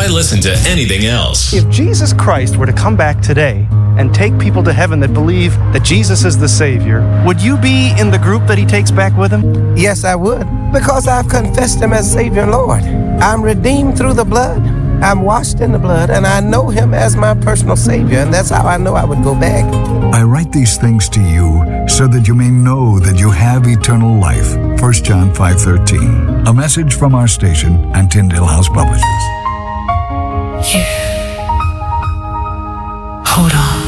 listen to anything else. If Jesus Christ were to come back today and take people to heaven that believe that Jesus is the Savior, would you be in the group that he takes back with him? Yes, I would, because I've confessed him as Savior and Lord. I'm redeemed through the blood. I'm washed in the blood, and I know him as my personal Savior, and that's how I know I would go back. I write these things to you so that you may know that you have eternal life. 1 John 5:13. A message from our station and Tyndale House Publishers. Hold on.